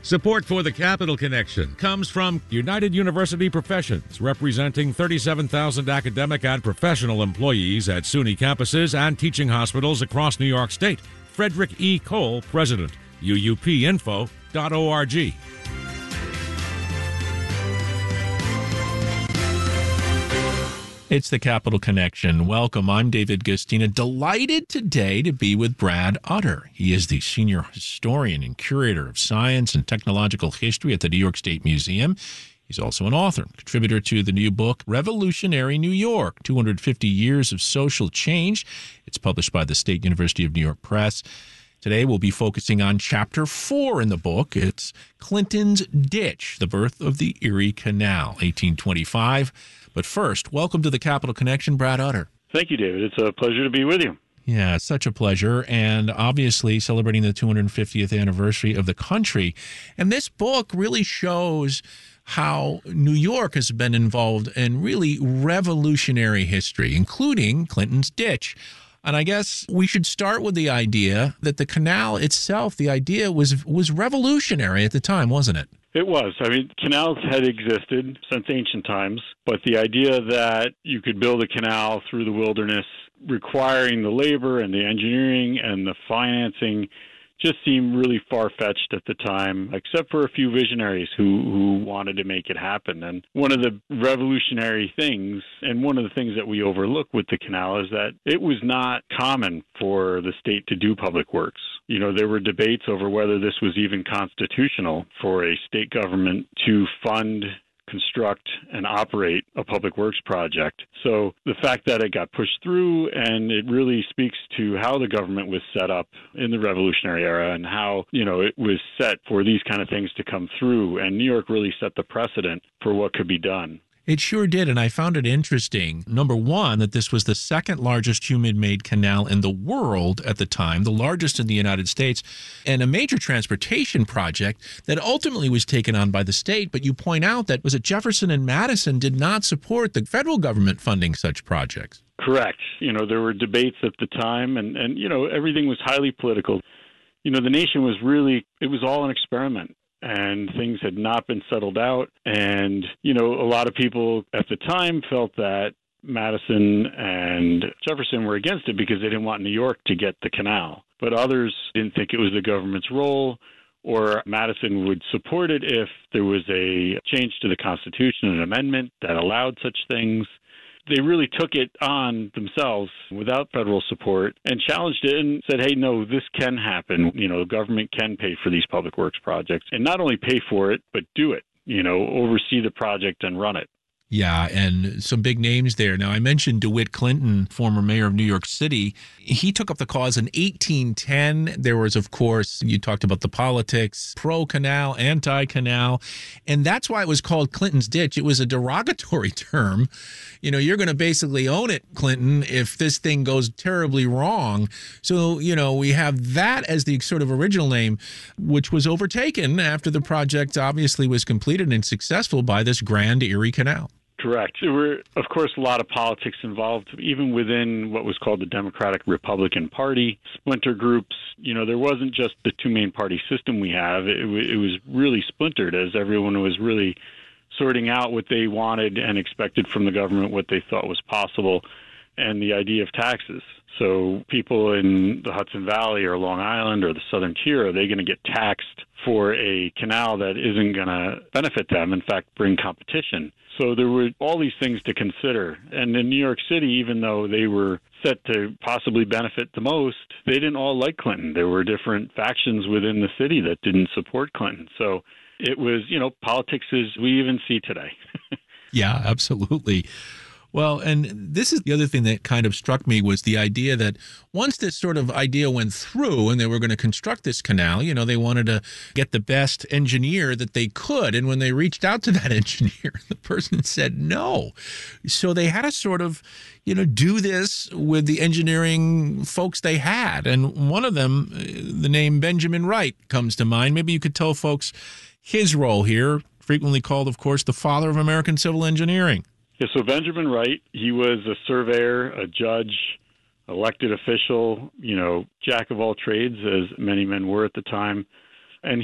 Support for the Capital Connection comes from United University Professions, representing 37,000 academic and professional employees at SUNY campuses and teaching hospitals across New York State. Frederick E. Cole, President, uupinfo.org. It's the Capital Connection. Welcome. I'm David Gustina. Delighted today to be with Brad Utter. He is the senior historian and curator of science and technological history at the New York State Museum. He's also an author, contributor to the new book, Revolutionary New York, 250 Years of Social Change. It's published by the State University of New York Press. Today, we'll be focusing on Chapter 4 in the book. It's Clinton's Ditch, the birth of the Erie Canal, 1825. But first, welcome to the Capital Connection, Brad Utter. Thank you, David. It's a pleasure to be with you. Yeah, it's such a pleasure. And obviously celebrating the 250th anniversary of the country. And this book really shows how New York has been involved in really revolutionary history, including Clinton's Ditch. And I guess we should start with the idea that the canal itself, the idea was revolutionary at the time, wasn't it? It was. I mean, canals had existed since ancient times, but the idea that you could build a canal through the wilderness, requiring the labor and the engineering and the financing, just seemed really far-fetched at the time, except for a few visionaries who wanted to make it happen. And one of the revolutionary things, and one of the things that we overlook with the canal, is that it was not common for the state to do public works. You know, there were debates over whether this was even constitutional for a state government to fund, construct, and operate a public works project. So the fact that it got pushed through, and it really speaks to how the government was set up in the Revolutionary era and how, you know, it was set for these kind of things to come through. And New York really set the precedent for what could be done. It sure did, and I found it interesting, number one, that this was the second largest human-made canal in the world at the time, the largest in the United States, and a major transportation project that ultimately was taken on by the state. But you point out that, was it Jefferson and Madison did not support the federal government funding such projects? Correct. You know, there were debates at the time, and you know, everything was highly political. You know, the nation was really, it was all an experiment. And things had not been settled out. And, you know, a lot of people at the time felt that Madison and Jefferson were against it because they didn't want New York to get the canal. But others didn't think it was the government's role, or Madison would support it if there was a change to the Constitution, an amendment that allowed such things. They really took it on themselves without federal support and challenged it and said, hey, no, this can happen. You know, the government can pay for these public works projects, and not only pay for it, but do it, you know, oversee the project and run it. Yeah, and some big names there. Now, I mentioned DeWitt Clinton, former mayor of New York City. He took up the cause in 1810. There was, of course, you talked about the politics, pro-canal, anti-canal, and that's why it was called Clinton's Ditch. It was a derogatory term. You know, you're going to basically own it, Clinton, if this thing goes terribly wrong. So, you know, we have that as the sort of original name, which was overtaken after the project obviously was completed and successful by this Grand Erie Canal. Correct. There were, of course, a lot of politics involved, even within what was called the Democratic Republican Party, splinter groups. You know, there wasn't just the two main party system we have. It was really splintered as everyone was really sorting out what they wanted and expected from the government, what they thought was possible, and the idea of taxes. So people in the Hudson Valley or Long Island or the Southern Tier, are they going to get taxed for a canal that isn't going to benefit them, in fact, bring competition? So there were all these things to consider. And in New York City, even though they were set to possibly benefit the most, they didn't all like Clinton. There were different factions within the city that didn't support Clinton. So it was, you know, politics as we even see today. Yeah, absolutely. Well, and this is the other thing that kind of struck me was the idea that once this sort of idea went through and they were going to construct this canal, you know, they wanted to get the best engineer that they could. And when they reached out to that engineer, the person said no. So they had to sort of, you know, do this with the engineering folks they had. And one of them, the name Benjamin Wright comes to mind. Maybe you could tell folks his role here, frequently called, of course, the father of American civil engineering. Yeah, so Benjamin Wright, he was a surveyor, a judge, elected official, you know, jack of all trades, as many men were at the time.